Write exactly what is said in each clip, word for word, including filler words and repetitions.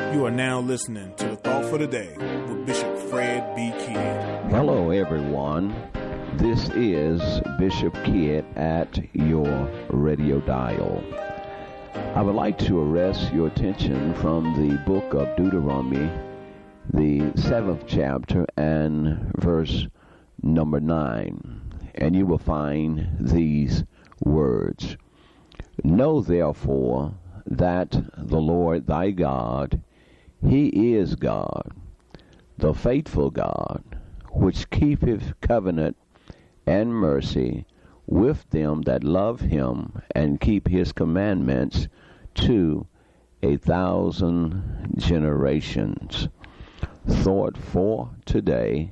You are now listening to The Thought for the Day with Bishop Fred B. Kidd. Hello, everyone. This is Bishop Kidd at your radio dial. I would like to arrest your attention from the book of Deuteronomy, the seventh chapter and verse number nine. And you will find these words. Know therefore that the Lord thy God, He is God, the faithful God, which keepeth covenant and mercy with them that love him and keep his commandments to a thousand generations. Thought for today,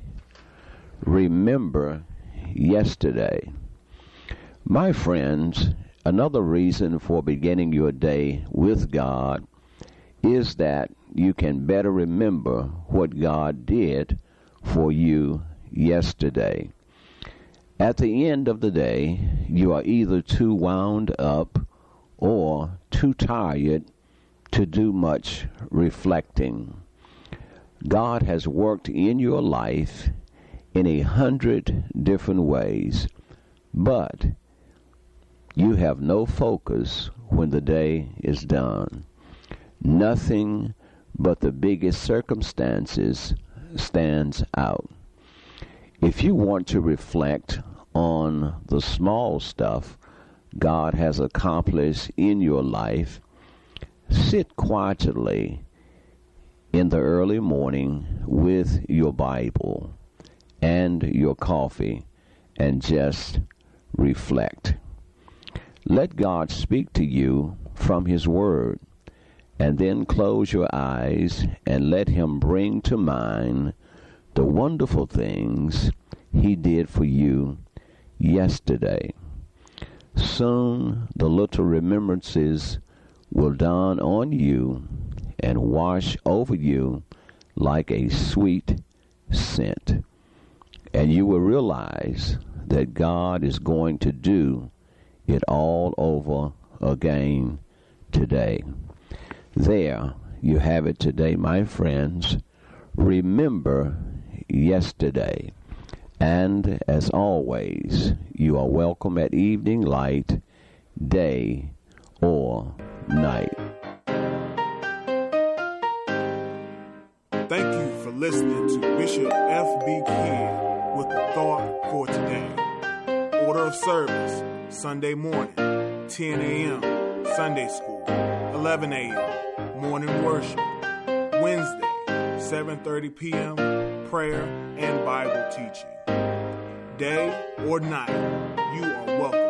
remember yesterday. My friends, another reason for beginning your day with God is that you can better remember what God did for you yesterday. At the end of the day, you are either too wound up or too tired to do much reflecting. God has worked in your life in a hundred different ways, but you have no focus when the day is done. Nothing but the biggest circumstances stands out. If you want to reflect on the small stuff God has accomplished in your life, sit quietly in the early morning with your Bible and your coffee and just reflect. Let God speak to you from His Word, and then close your eyes and let Him bring to mind the wonderful things He did for you yesterday. Soon the little remembrances will dawn on you and wash over you like a sweet scent. And you will realize that God is going to do it all over again today. There you have it today, my friends. Remember yesterday. And as always, you are welcome at evening light, day, or night. Thank you for listening to Bishop F B. Kidd with The Thought for Today. Order of service, Sunday morning, ten a.m., Sunday school, eleven a.m., morning worship. Wednesday, seven thirty p.m., prayer and Bible teaching. Day or night, you are welcome